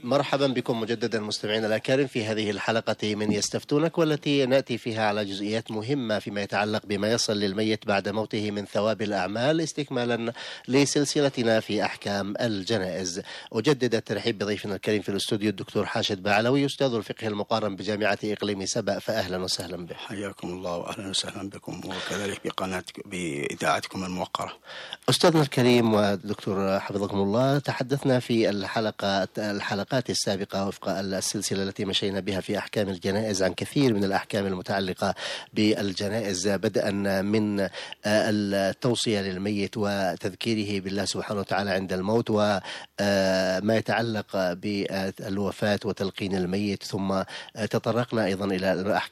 مرحبا بكم مجددا مستمعينا الأكارم في هذه الحلقة من يستفتونك، والتي نأتي فيها على جزئيات مهمة فيما يتعلق بما يصل للميت بعد موته من ثواب الأعمال، استكمالا لسلسلتنا في أحكام الجنائز. أجدد الترحيب بضيفنا الكريم في الاستوديو الدكتور حاشد بعلوي، أستاذ الفقه المقارن بجامعة إقليم سبأ، فأهلا وسهلا به. حياكم الله وأهلا وسهلا بكم، وكذلك بإذاعتكم الموقرة. أستاذنا الكريم ودكتور حفظكم الله، تحدثنا في الحلقات السابقة وفق السلسلة التي مشينا بها في أحكام الجنائز عن كثير من الأحكام المتعلقة بالجنائز، بدءا من التوصية للميت وتذكيره بالله سبحانه وتعالى عند الموت، وما يتعلق بالوفاة وتلقين الميت، ثم تطرقنا أيضا إلى